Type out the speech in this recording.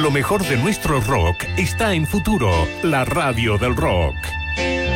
Lo mejor de nuestro rock está en Futuro, la radio del rock.